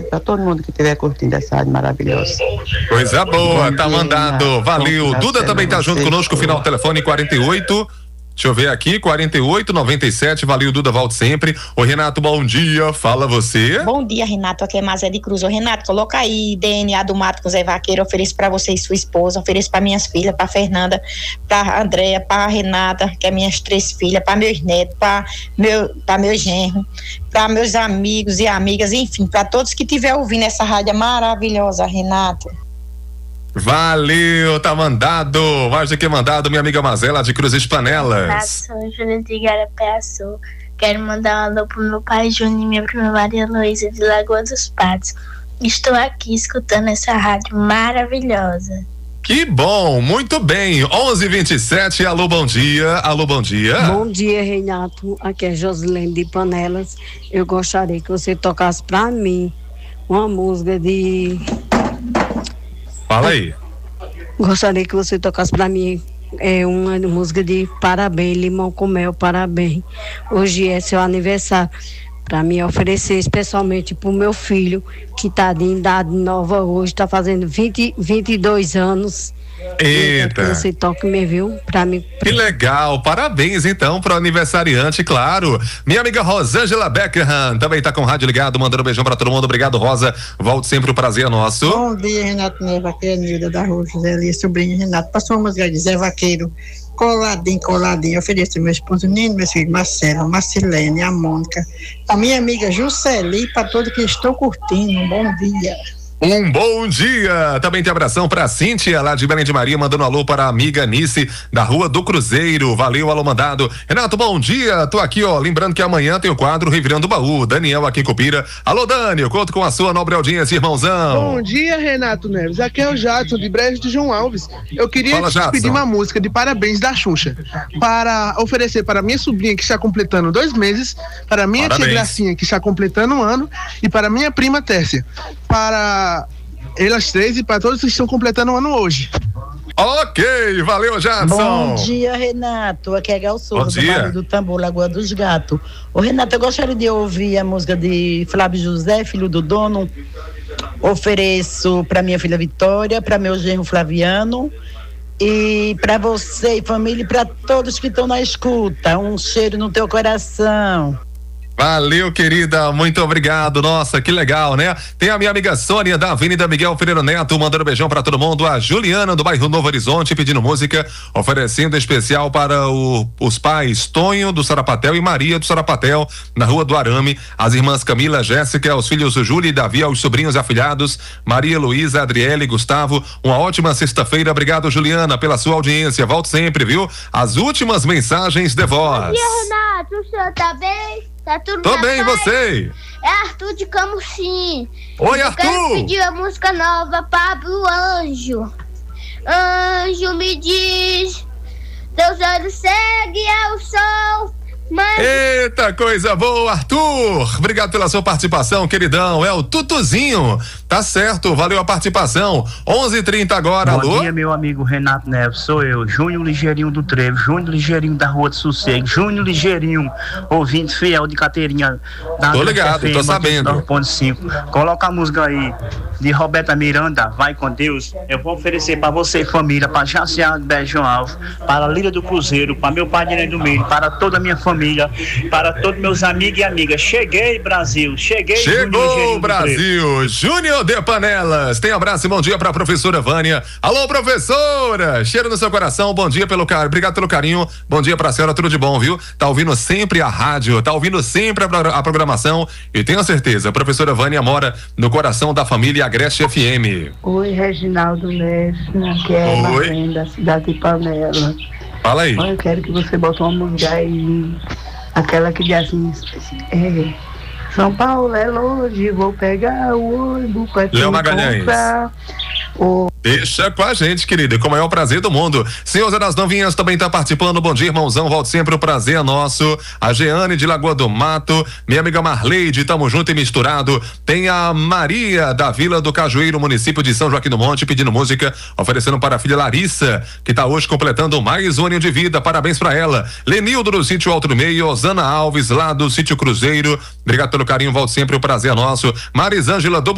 para todo mundo que estiver curtindo essa rádio maravilhosa. Coisa boa, Bom tá dia, mandado. Renato. Valeu. Bom, Duda também tá junto conosco, final do telefone 48. Deixa eu ver aqui, 4897, valeu, Duda, volte sempre. Ô Renato, bom dia, fala você. Bom dia, Renato, aqui é Mazé de Cruz. Ô Renato, coloca aí DNA do Mato com Zé Vaqueiro, ofereço pra você e sua esposa, ofereço pra minhas filhas, pra Fernanda, pra Andréia, pra Renata, que é minhas 3 filhas, pra meus netos, pra meu genro, pra meus amigos e amigas, enfim, pra todos que estiver ouvindo essa rádio maravilhosa, Renato. Valeu, tá mandado, mais do que mandado, minha amiga Mazela de Cruzes Panelas. Sou Júlia de Igarapé-Açu. Quero mandar um alô pro meu pai Júnior e minha prima Maria Luísa de Lagoa dos Patos. Estou aqui escutando essa rádio maravilhosa. Que bom, muito bem, 11h27, alô, bom dia, alô, bom dia. Bom dia, Renato, aqui é Josilene de Panelas. Eu gostaria que você tocasse pra mim uma música de... Fala aí. Gostaria que você tocasse pra mim uma música de parabéns, limão com mel, parabéns. Hoje é seu aniversário. Pra mim oferecer especialmente pro meu filho, que tá de idade nova hoje, tá fazendo 22 anos. Eita. Que você toque me viu? Pra mim. Que legal, parabéns então pro aniversariante, claro. Minha amiga Rosângela Beckham também tá com o rádio ligado, mandando um beijão pra todo mundo. Obrigado, Rosa. Volte sempre, o prazer é nosso. Bom dia, Renato Neva, aqui é a Nilda da Rua José Lia, sobrinho Renato. Passou uma música de Zé Vaqueiro, coladinho. Eu ofereço meu esposo Nino, meu filho Marcelo, Marcilene, a Mônica, a minha amiga Jusceli, para todos que estão curtindo. Um bom dia. Um bom dia! Também tem abração pra Cíntia, lá de Belém de Maria, mandando um alô para a amiga Nice, da Rua do Cruzeiro. Valeu, alô mandado. Renato, bom dia. Tô aqui, ó, lembrando que amanhã tem o quadro Revirando o Baú. Daniel aqui em Cupira. Alô, Dani, eu conto com a sua nobre audiência, irmãozão. Bom dia, Renato Neves. Aqui é o Jadson, de Brejo de João Alves. Eu queria te pedir uma música de parabéns da Xuxa, para oferecer para minha sobrinha, que está completando 2 meses, para minha tia Gracinha, que está completando 1 ano, e para minha prima Tércia. Para elas 3 e para todos que estão completando 1 ano hoje. Ok, valeu, Jadson. Bom dia, Renato. Aqui é Gal Souza, do Vale do Tambor, Lagoa dos Gatos. Ô, Renato, eu gostaria de ouvir a música de Flávio José, filho do dono. Ofereço para minha filha Vitória, para meu genro Flaviano, e para você e família, e para todos que estão na escuta. Um cheiro no teu coração. Valeu, querida, muito obrigado. Nossa, que legal, né? Tem a minha amiga Sônia, da Avenida Miguel Ferreira Neto, mandando um beijão pra todo mundo. A Juliana, do bairro Novo Horizonte, pedindo música, oferecendo especial para os pais Tonho, do Sarapatel, e Maria, do Sarapatel, na Rua do Arame. As irmãs Camila, Jéssica, os filhos Júlia e Davi, aos sobrinhos e afilhados, Maria Luísa, Adriele e Gustavo. Uma ótima sexta-feira. Obrigado, Juliana, pela sua audiência. Volte sempre, viu? As últimas mensagens de voz. Bom dia, Renato. O senhor tá bem? Tá tudo Tô bem, você? É Arthur de Camusim. Oi, Eu Arthur. quero pedir a música nova Pablo Anjo. Anjo me diz, teus olhos seguem ao sol. Mas... Eita, coisa boa, Arthur. Obrigado pela sua participação, queridão. É o Tutuzinho. Tá certo, valeu a participação. 11h30 agora, alô? Bom dia, meu amigo Renato Neves. Sou eu, Júnior Ligeirinho do Trevo, Júnior Ligeirinho da Rua de Sossego, Júnior Ligeirinho, ouvinte fiel de Cateirinha. Tô ligado, tô sabendo. 9.5. Coloca a música aí de Roberta Miranda, Vai com Deus. Eu vou oferecer para você, família, para Jaciano Beijão Alvo, para a Lília do Cruzeiro, para meu pai de do Meio, para toda a minha família, para todos meus amigos e amigas. Cheguei, Brasil, cheguei. Chegou, Brasil. Júnior de Panelas. Tem abraço e bom dia pra professora Vânia. Alô, professora. Cheiro no seu coração. Bom dia pelo carinho. Obrigado pelo carinho. Bom dia pra senhora. Tudo de bom, viu? Tá ouvindo sempre a rádio, tá ouvindo sempre a programação, e tenho certeza, a professora Vânia mora no coração da família Agreste FM. Oi, Reginaldo Neves, que é Marlene, da cidade de Panelas. Fala aí. Eu quero que você bote uma música aí, aquela que diz assim, São Paulo é longe, vou pegar o ônibus pra te Léo Magalhães. encontrar. Deixa com a gente, querido, com o maior prazer do mundo. Senhor Zé das Novinhas também tá participando. Bom dia, irmãozão, volte sempre, o prazer é nosso. A Jeane de Lagoa do Mato, minha amiga Marleide, tamo junto e misturado. Tem a Maria da Vila do Cajueiro, município de São Joaquim do Monte, pedindo música, oferecendo para a filha Larissa, que tá hoje completando mais um ano de vida. Parabéns pra ela. Lenildo do sítio Alto do Meio, Osana Alves, lá do sítio Cruzeiro. Obrigado pelo carinho, volte sempre, o prazer é nosso. Marisângela do